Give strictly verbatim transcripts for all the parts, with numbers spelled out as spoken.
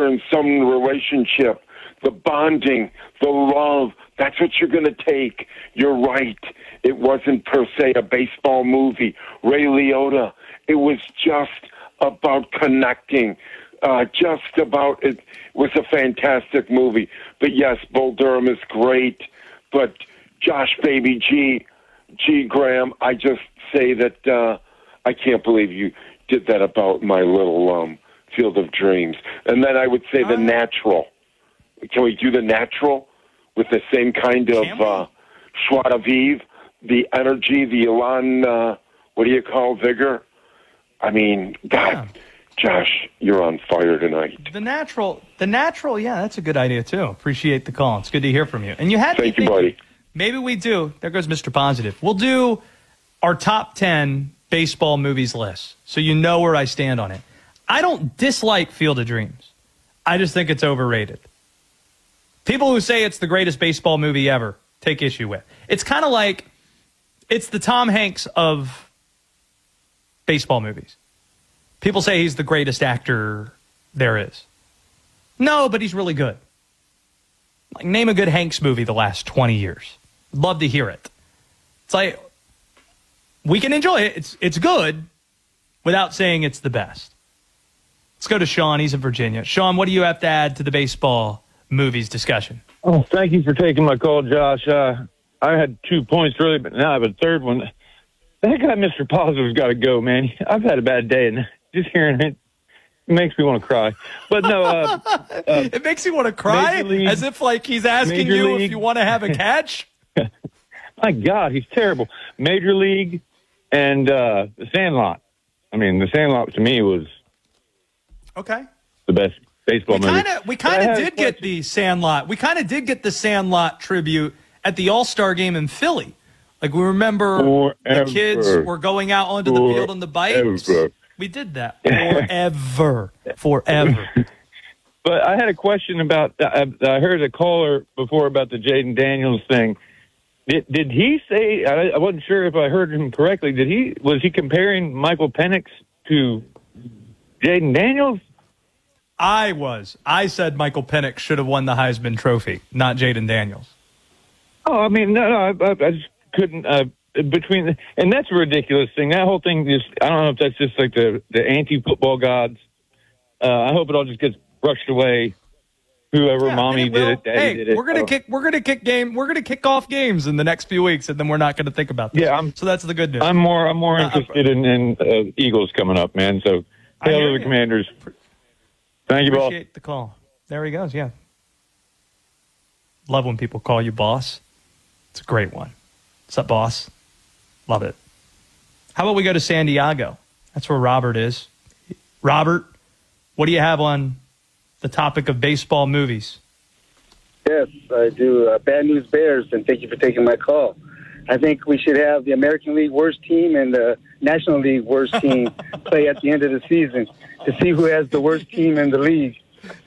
and son relationship, the bonding, the love. That's what you're going to take. You're right. It wasn't per se a baseball movie. Ray Liotta, it was just about connecting. Uh, just about it was a fantastic movie. But yes, Bull Durham is great. But Josh Baby G, G Graham, I just say that uh, I can't believe you did that about my little um, Field of Dreams. And then I would say The Natural. Can we do The Natural with the same kind of uh, joie de vivre, the energy, the elan, uh, what do you call vigor? I mean, God, yeah. Josh, you're on fire tonight. The Natural, The Natural, yeah, that's a good idea, too. Appreciate the call. It's good to hear from you. And you had Thank you, buddy. Maybe we do. There goes Mister Positive. We'll do our top ten baseball movies list, so you know where I stand on it. I don't dislike Field of Dreams. I just think it's overrated. People who say it's the greatest baseball movie ever take issue with. It's kind of like it's the Tom Hanks of baseball movies. People say he's the greatest actor there is. No, but he's really good. Like, name a good Hanks movie the last twenty years. Love to hear it. It's like, we can enjoy it. It's it's good without saying it's the best. Let's go to Sean. He's in Virginia. Sean, what do you have to add to the baseball movies discussion? Oh, thank you for taking my call, Josh. Uh, I had two points, really, but now I have a third one. That guy, Mister Positive's got to go, man. I've had a bad day, and just hearing it, it makes me want to cry. But no, uh, uh, it makes you want to cry, League, as if like he's asking you League. If you want to have a catch. My God, he's terrible. Major League and uh, The Sandlot. I mean, The Sandlot to me was okay. The best baseball we movie. Kinda, we kind of did get the Sandlot. We kind of did get the Sandlot tribute at the All-Star game in Philly. Like, we remember Forever. The kids were going out onto Forever. The field on the bikes. We did that. Forever. Forever. But I had a question about, I, I heard a caller before about the Jaden Daniels thing. Did, did he say, I, I wasn't sure if I heard him correctly, did he, was he comparing Michael Penix to Jaden Daniels? I was. I said Michael Penix should have won the Heisman Trophy, not Jaden Daniels. Oh, I mean, no, no, I, I just couldn't, uh, between, the, and that's a ridiculous thing. That whole thing just, I don't know if that's just like the, the anti-football gods. Uh, I hope it all just gets brushed away. Whoever yeah, mommy it did it, daddy hey, did it. We're gonna oh. kick. We're gonna kick game. We're gonna kick off games in the next few weeks, and then we're not gonna think about this. Yeah, I'm, so that's the good news. I'm more. I'm more interested uh, in, in uh, Eagles coming up, man. So hail to the Commanders. Thank you, boss. Appreciate the call. There he goes. Yeah, love when people call you boss. It's a great one. What's up, boss? Love it. How about we go to San Diego? That's where Robert is. Robert, what do you have on the topic of baseball movies? Yes, I do. Uh, Bad News Bears, and thank you for taking my call. I think we should have the American League worst team and the National League worst team play at the end of the season to see who has the worst team in the league.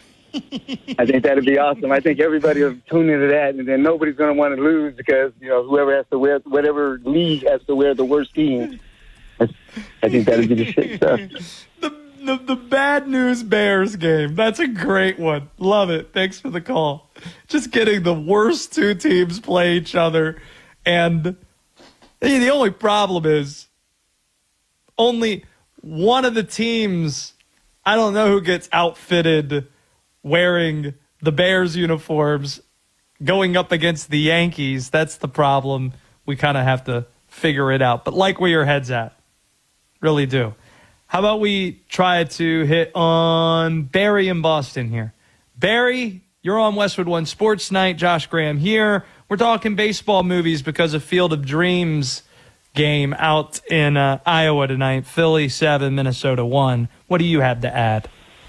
I think that'd be awesome. I think everybody will tune into that, and then nobody's going to want to lose because, you know, whoever has to wear, whatever league has to wear the worst team. I think that'd be the shit stuff. The The, the Bad News Bears game. That's a great one. Love it. Thanks for the call. Just getting the worst two teams play each other. And the only problem is only one of the teams, I don't know who gets outfitted wearing the Bears uniforms going up against the Yankees. That's the problem. We kind of have to figure it out. But like where your head's at. Really do. How about we try to hit on Barry in Boston here? Barry, you're on Westwood One Sports Night. Josh Graham here. We're talking baseball movies because of Field of Dreams game out in uh, Iowa tonight. Philly seven, Minnesota one. What do you have to add?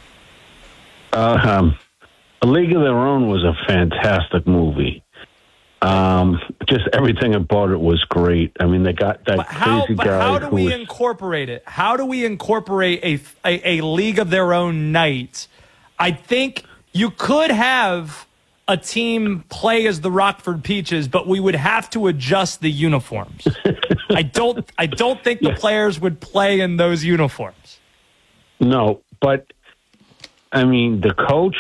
Uh, um, A League of Their Own was a fantastic movie. Um, just everything about it was great. I mean, they got that but how, crazy but guy. How do we was, incorporate it? How do we incorporate a, a, a League of Their Own night? I think you could have a team play as the Rockford Peaches, but we would have to adjust the uniforms. I don't. I don't think the yeah. players would play in those uniforms. No, but I mean, the coach